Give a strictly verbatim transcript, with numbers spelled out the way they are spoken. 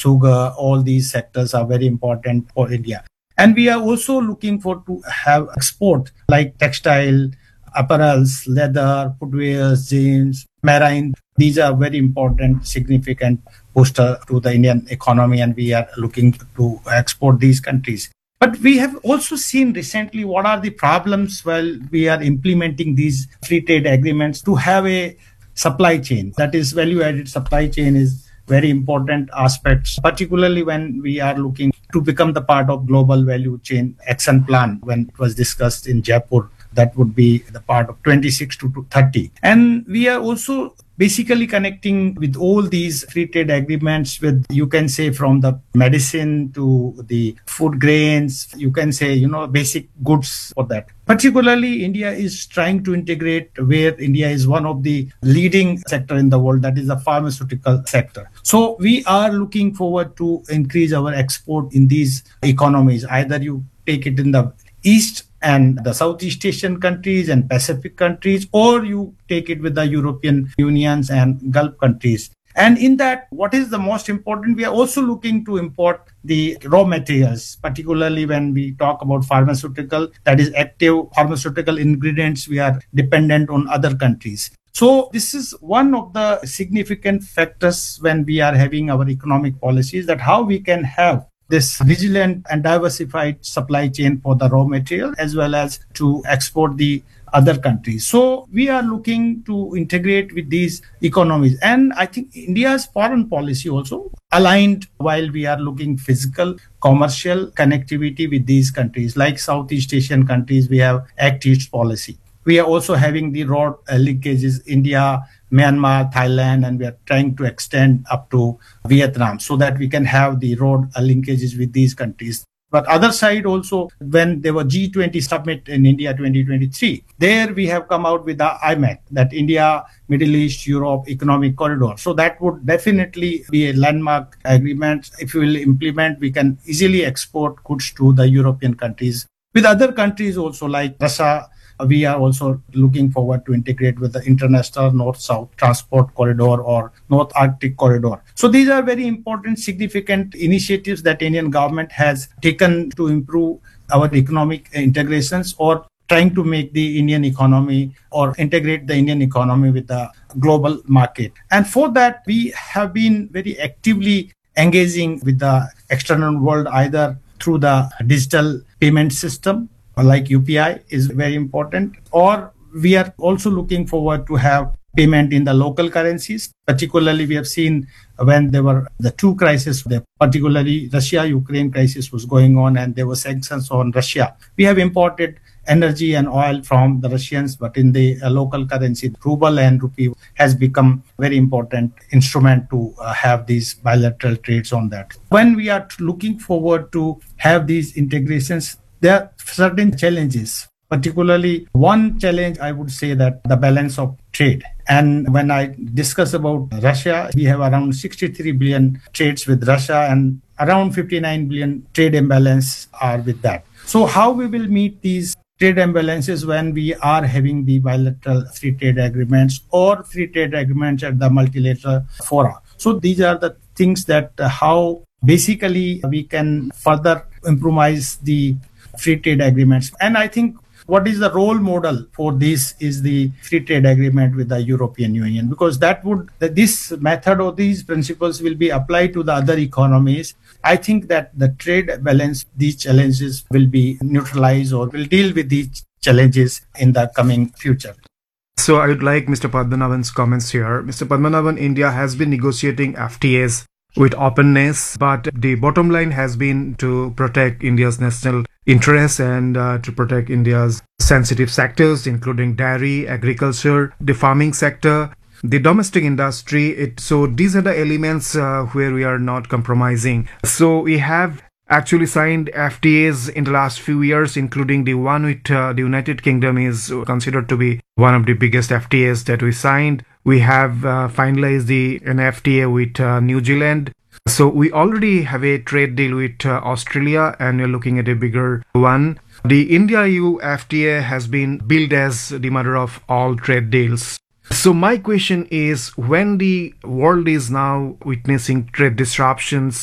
sugar, all these sectors are very important for India. And we are also looking for to have export like textile, apparels, leather, footwears, jeans, marine. These are very important, significant booster to the Indian economy, and we are looking to export these countries. But we have also seen recently what are the problems while we are implementing these free trade agreements to have a supply chain. That is, value-added supply chain is very important aspects, particularly when we are looking to become the part of global value chain action plan when it was discussed in Jaipur. That would be the part of twenty-six to thirty. And we are also basically connecting with all these free trade agreements with, you can say, from the medicine to the food grains, you can say, you know, basic goods for that. Particularly, India is trying to integrate where India is one of the leading sector in the world, that is the pharmaceutical sector. So we are looking forward to increase our export in these economies. Either you take it in the East and the Southeast Asian countries and Pacific countries, or you take it with the European Unions and Gulf countries. And in that, what is the most important? We are also looking to import the raw materials, particularly when we talk about pharmaceutical, that is active pharmaceutical ingredients, we are dependent on other countries. So this is one of the significant factors when we are having our economic policies, that how we can have this vigilant and diversified supply chain for the raw material as well as to export the other countries. So we are looking to integrate with these economies. And I think India's foreign policy also aligned while we are looking physical, commercial connectivity with these countries. Like Southeast Asian countries, we have Act East policy. We are also having the road linkages, India, Myanmar, Thailand, and we are trying to extend up to Vietnam so that we can have the road linkages with these countries. But other side also, when there were G twenty summit in India twenty twenty-three, there we have come out with the I M E C, that India, Middle East, Europe Economic Corridor. So that would definitely be a landmark agreement. If we will implement, we can easily export goods to the European countries. With other countries also like Russia, we are also looking forward to integrate with the International North-South Transport Corridor or North Arctic Corridor. So these are very important, significant initiatives that Indian government has taken to improve our economic integrations or trying to make the Indian economy or integrate the Indian economy with the global market. And for that, we have been very actively engaging with the external world, either through the digital payment system, like U P I is very important, or we are also looking forward to have payment in the local currencies. Particularly, we have seen when there were the two crises, particularly Russia-Ukraine crisis was going on and there were sanctions on Russia. We have imported energy and oil from the Russians, but in the uh, local currency, ruble and rupee has become very important instrument to uh, have these bilateral trades on that. When we are looking forward to have these integrations, there are certain challenges. Particularly, one challenge I would say that the balance of trade. And when I discuss about Russia, we have around sixty-three billion trades with Russia and around fifty-nine billion trade imbalance are with that. So how we will meet these trade imbalances when we are having the bilateral free trade agreements or free trade agreements at the multilateral fora? So these are the things that uh, how basically we can further improvise the free trade agreements. And I think what is the role model for this is the free trade agreement with the European Union, because that would, this method or these principles will be applied to the other economies. I think that the trade balance, these challenges will be neutralized or will deal with these challenges in the coming future. So I would like Mister Padmanabhan's comments here. Mister Padmanabhan, India has been negotiating F T As with openness, but the bottom line has been to protect India's national interests and uh, to protect India's sensitive sectors, including dairy, agriculture, the farming sector, the domestic industry. It, so these are the elements uh, where we are not compromising. So we have actually signed F T As in the last few years, including the one with uh, the United Kingdom is considered to be one of the biggest F T As that we signed. We have uh, finalized the an F T A with uh, New Zealand. So we already have a trade deal with uh, Australia, and we're looking at a bigger one. The India-E U F T A has been billed as the mother of all trade deals. So my question is, when the world is now witnessing trade disruptions,